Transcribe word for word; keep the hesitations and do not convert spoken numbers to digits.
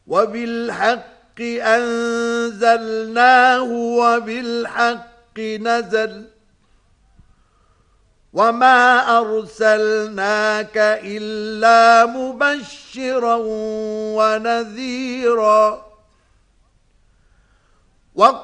وبالحق أنزلناه وبالحق نزل وما أرسلناك إلا مبشرا ونذيرا. وقل